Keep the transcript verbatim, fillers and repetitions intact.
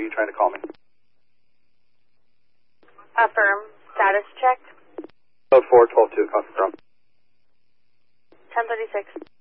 you trying to call me? Affirm. Status check. Code four, twelve two, confirm. ten thirty-six.